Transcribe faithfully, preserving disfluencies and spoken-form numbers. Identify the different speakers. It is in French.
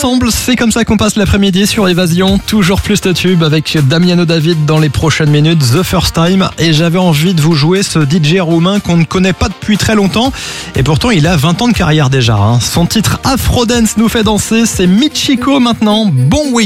Speaker 1: ensemble, c'est comme ça qu'on passe l'après-midi sur Évasion. Toujours plus de tubes avec Damiano David dans les prochaines minutes, The First Time. Et j'avais envie de vous jouer ce D J roumain qu'on ne connaît pas depuis très longtemps. Et pourtant, il a vingt ans de carrière déjà. Hein. Son titre Afrodance nous fait danser, c'est Michiko maintenant. Bon week-end.